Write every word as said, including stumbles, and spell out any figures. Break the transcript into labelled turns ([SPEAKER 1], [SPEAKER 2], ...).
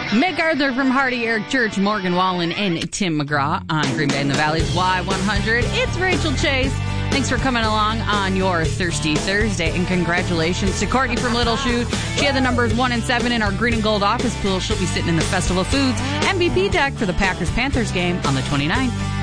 [SPEAKER 1] Mick Arthur from Hardy, Eric Church, Morgan Wallen, and Tim McGraw on Green Bay in the Valley's Y one hundred. It's Rachel Chase. Thanks for coming along on your Thirsty Thursday, and congratulations to Courtney from Little Chute. She had the numbers one and seven in our green and gold office pool. She'll be sitting in the Festival Foods M V P deck for the Packers-Panthers game on the twenty-ninth.